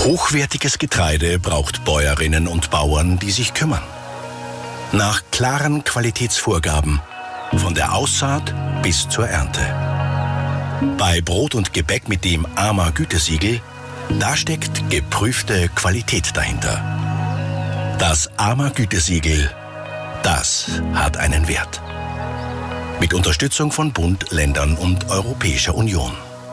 Hochwertiges Getreide braucht Bäuerinnen und Bauern, die sich kümmern. Nach klaren Qualitätsvorgaben, von der Aussaat bis zur Ernte. Bei Brot und Gebäck mit dem AMA-Gütesiegel, da steckt geprüfte Qualität dahinter. Das AMA-Gütesiegel, das hat einen Wert. Mit Unterstützung von Bund, Ländern und Europäischer Union.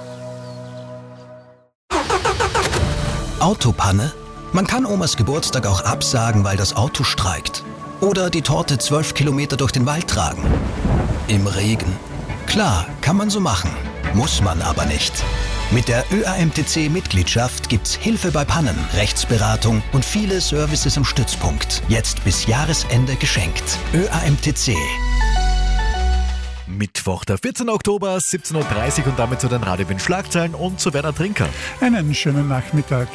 Autopanne? Man kann Omas Geburtstag auch absagen, weil das Auto streikt. Oder die Torte 12 Kilometer durch den Wald tragen. Im Regen. Klar, kann man so machen. Muss man aber nicht. Mit der ÖAMTC-Mitgliedschaft gibt's Hilfe bei Pannen, Rechtsberatung und viele Services am Stützpunkt. Jetzt bis Jahresende geschenkt. ÖAMTC. Mittwoch, der 14. Oktober, 17.30 Uhr und damit zu den Radio Wien Schlagzeilen und zu Werner Trinker. Einen schönen Nachmittag.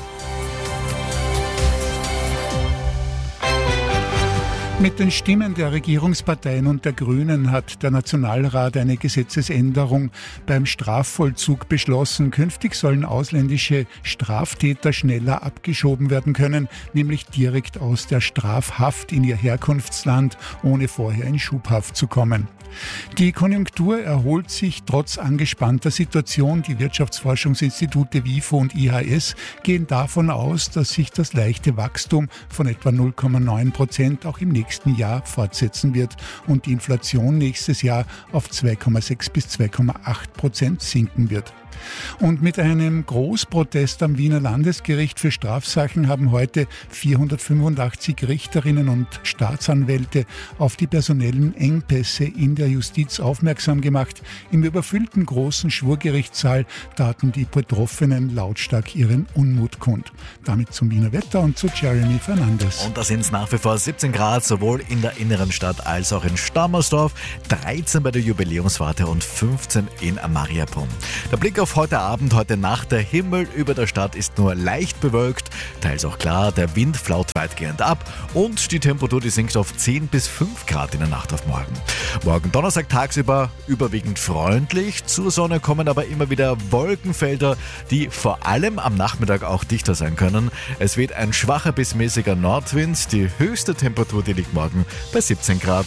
Mit den Stimmen der Regierungsparteien und der Grünen hat der Nationalrat eine Gesetzesänderung beim Strafvollzug beschlossen. Künftig sollen ausländische Straftäter schneller abgeschoben werden können, nämlich direkt aus der Strafhaft in ihr Herkunftsland, ohne vorher in Schubhaft zu kommen. Die Konjunktur erholt sich trotz angespannter Situation. Die Wirtschaftsforschungsinstitute WIFO und IHS gehen davon aus, dass sich das leichte Wachstum von etwa 0,9% auch im nächsten Jahr fortsetzen wird und die Inflation nächstes Jahr auf 2,6 bis 2,8% sinken wird. Und mit einem Großprotest am Wiener Landesgericht für Strafsachen haben heute 485 Richterinnen und Staatsanwälte auf die personellen Engpässe in der Justiz aufmerksam gemacht. Im überfüllten großen Schwurgerichtssaal taten die Betroffenen lautstark ihren Unmut kund. Damit zum Wiener Wetter und zu Jeremy Fernandes. Und da sind es nach wie vor 17 Grad, sowohl in der inneren Stadt als auch in Stammersdorf, 13 bei der Jubiläumswarte und 15 in Mariabrunn. Der Blick auf heute Abend, heute Nacht, der Himmel über der Stadt ist nur leicht bewölkt, teils auch klar, der Wind flaut weitgehend ab und die Temperatur, die sinkt auf 10 bis 5 Grad in der Nacht auf morgen. Morgen Donnerstag tagsüber überwiegend freundlich, zur Sonne kommen aber immer wieder Wolkenfelder, die vor allem am Nachmittag auch dichter sein können. Es weht ein schwacher bis mäßiger Nordwind, die höchste Temperatur, die liegt morgen bei 17 Grad.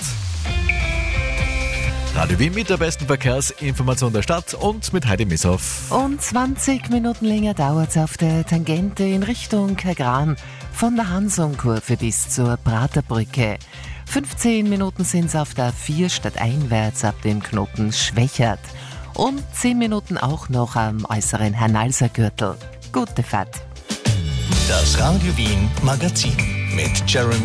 Radio Wien mit der besten Verkehrsinformation der Stadt und mit Heidi Mishoff. Und 20 Minuten länger dauert es auf der Tangente in Richtung Kagran von der Hansonkurve bis zur Praterbrücke. 15 Minuten sind es auf der A4 stadteinwärts ab dem Knoten Schwächert. Und 10 Minuten auch noch am äußeren Hernalser Gürtel. Gute Fahrt. Das Radio Wien Magazin mit Jeremy